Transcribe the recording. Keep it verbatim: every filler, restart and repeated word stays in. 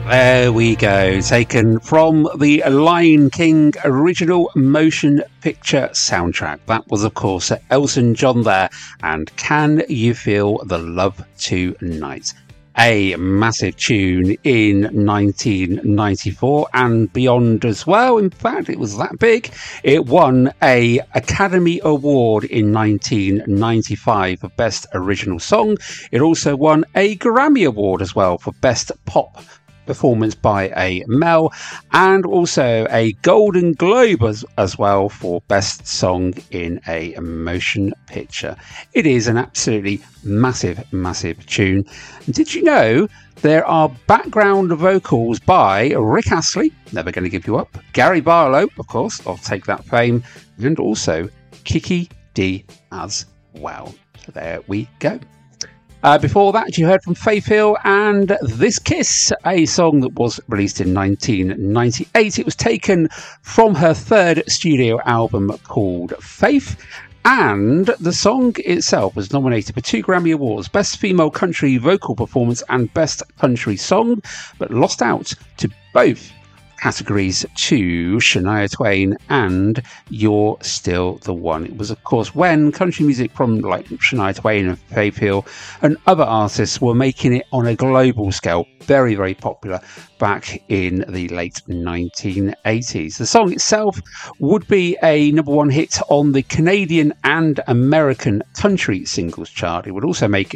There we go, taken from the Lion King original motion picture soundtrack. That was, of course, Elton John there, and Can You Feel the Love Tonight? A massive tune in nineteen ninety-four and beyond as well. In fact, it was that big. It won a Academy Award in nineteen ninety-five for Best Original Song. It also won a Grammy Award as well for Best Pop Performance by a Male, and also a Golden Globe as, as well for Best Song in a Motion Picture. It is an absolutely massive, massive tune. And did you know there are background vocals by Rick Astley, Never Gonna Give You Up, Gary Barlow, of course, I'll Take That Fame, and also Kiki Dee as well. So there we go. Uh, before that, you heard from Faith Hill and This Kiss, a song that was released in nineteen ninety-eight. It was taken from her third studio album called Faith, and the song itself was nominated for two Grammy Awards, Best Female Country Vocal Performance and Best Country Song, but lost out to both categories to Shania Twain and You're Still the One. It was, of course, when country music from like Shania Twain and Faith Hill and other artists were making it on a global scale, very, very popular back in the late nineteen eighties. The song itself would be a number one hit on the Canadian and American country singles chart. It would also make